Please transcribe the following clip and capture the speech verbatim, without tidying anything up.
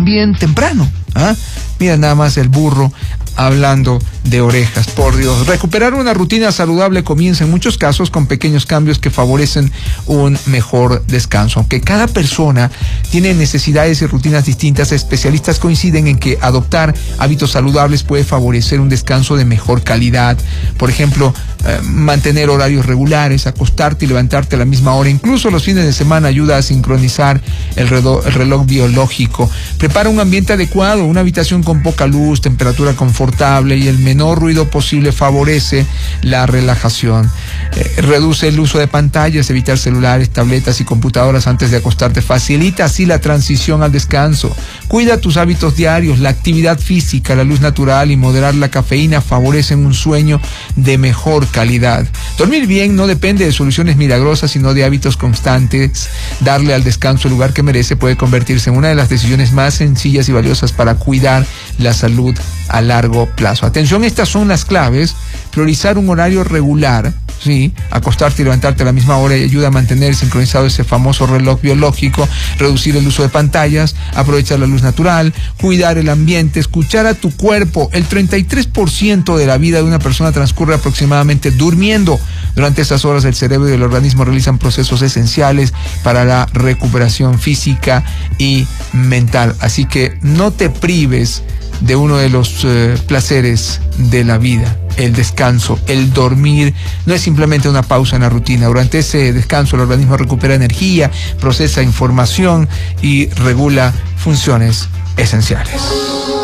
también temprano. ¿Ah? Mira nada más el burro hablando de orejas, por Dios. Recuperar una rutina saludable comienza en muchos casos con pequeños cambios que favorecen un mejor descanso. Aunque cada persona tiene necesidades y rutinas distintas, especialistas coinciden en que adoptar hábitos saludables puede favorecer un descanso de mejor calidad. Por ejemplo, eh, mantener horarios regulares, acostarte y levantarte a la misma hora, incluso los fines de semana, ayuda a sincronizar el reloj, el reloj biológico. Prepara un ambiente adecuado, una habitación con poca luz, temperatura confortable y el menor ruido posible favorece la relajación. Eh, reduce el uso de pantallas, evitar celulares, tabletas y computadoras antes de acostarte. Facilita así la transición al descanso. Cuida tus hábitos diarios, la actividad física, la luz natural y moderar la cafeína favorecen un sueño de mejor calidad. Dormir bien no depende de soluciones milagrosas, sino de hábitos constantes. Darle al descanso el lugar que merece puede convertirse en una de las decisiones más sencillas y valiosas para cuidar la salud a largo plazo. Atención, estas son las claves. Priorizar un horario regular, sí, acostarte y levantarte a la misma hora ayuda a mantener sincronizado ese famoso reloj biológico. Reducir el uso de pantallas, aprovechar la luz natural, cuidar el ambiente, escuchar a tu cuerpo. El treinta y tres por ciento de la vida de una persona transcurre aproximadamente durmiendo. Durante esas horas el cerebro y el organismo realizan procesos esenciales para la recuperación física y mental. Así que no te prives de uno de los eh, placeres de la vida, el descanso. El dormir no es simplemente una pausa en la rutina. Durante ese descanso el organismo recupera energía, procesa información y regula funciones esenciales.